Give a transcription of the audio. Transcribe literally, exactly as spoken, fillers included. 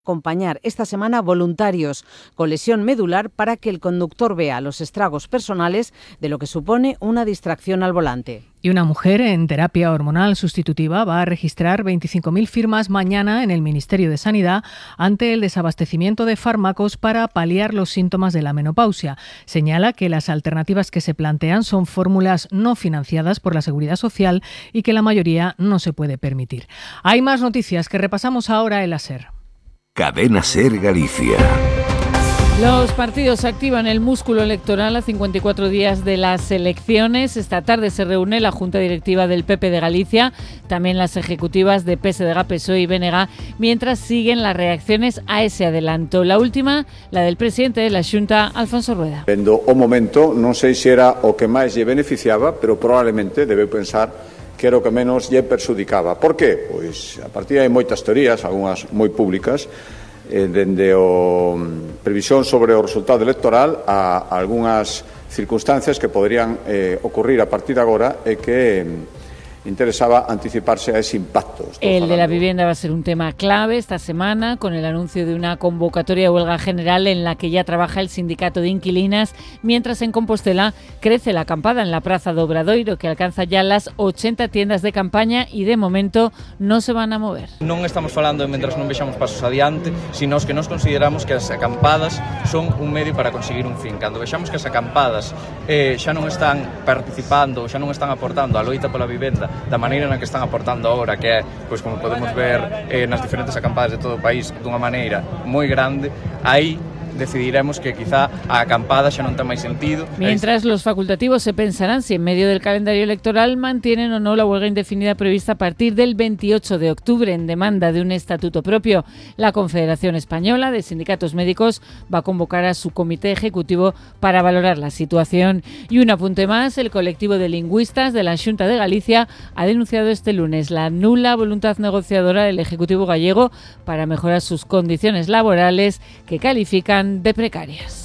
acompañar esta semana voluntarios con lesión medular para que el conductor vea los estragos personales de lo que supone una distracción al volante. Y una mujer en terapia hormonal sustitutiva va a registrar veinticinco mil firmas mañana en el Ministerio de Sanidad ante el desabastecimiento de fármacos para paliar los síntomas de la menopausia. Señala que las alternativas que se plantean son fórmulas no financiadas por la Seguridad Social y que la mayoría no se puede permitir. Hay más noticias que repasamos ahora en la SER. Cadena SER Galicia. Los partidos activan el músculo electoral a cincuenta y cuatro días de las elecciones. Esta tarde se reúne la Junta Directiva del P P de Galicia, también las ejecutivas de P S D G, P S O E y B N G, mientras siguen las reacciones a ese adelanto. La última, la del presidente de la Xunta, Alfonso Rueda. Vendo o momento, non sei se era o que máis lle beneficiaba, pero probablemente debe pensar que era o que menos lle perxudicaba. Por qué? Pois a partir hai moitas teorías, algunhas moi públicas, eh, dende o previsión sobre o resultado electoral a algunhas circunstancias que poderían eh, ocurrir a partir de agora e que eh, interesaba anticiparse a ese impacto. El de la vivienda va a ser un tema clave esta semana, con el anuncio de una convocatoria de huelga general en la que ya trabaja el sindicato de inquilinas, mientras en Compostela crece la acampada en la Praza do Obradoiro, que alcanza ya las ochenta tiendas de campaña y de momento no se van a mover. Non estamos falando de mentras non vexamos pasos adiante, sino que nos consideramos que as acampadas son un medio para conseguir un fin. Cando vexamos que as acampadas eh, xa non están participando, xa non están aportando a loita pola vivenda da maneira na que están aportando agora, que é, pois como podemos ver eh, nas diferentes acampadas de todo o país, dunha maneira moi grande, aí decidiremos que quizá a acampada xa non ten máis sentido. Mientras, los facultativos se pensarán si en medio del calendario electoral mantienen o no la huelga indefinida prevista a partir del veintiocho de octubre en demanda de un estatuto propio. La Confederación Española de Sindicatos Médicos va a convocar a su comité ejecutivo para valorar la situación. Y un apunte más, el colectivo de lingüistas de la Xunta de Galicia ha denunciado este lunes la nula voluntad negociadora del Ejecutivo gallego para mejorar sus condiciones laborales, que califican de precarias.